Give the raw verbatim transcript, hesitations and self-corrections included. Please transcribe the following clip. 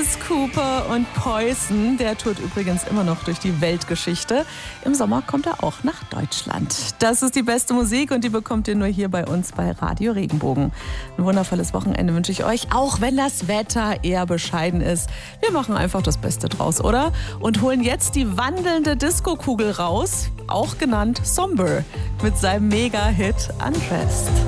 Alice Cooper und Poison, der tourt übrigens immer noch durch die Weltgeschichte. Im Sommer kommt er auch nach Deutschland. Das ist die beste Musik und die bekommt ihr nur hier bei uns bei Radio Regenbogen. Ein wundervolles Wochenende wünsche ich euch, auch wenn das Wetter eher bescheiden ist. Wir machen einfach das Beste draus, oder? Und holen jetzt die wandelnde Disco-Kugel raus, auch genannt Somber, mit seinem Mega-Hit Undressed.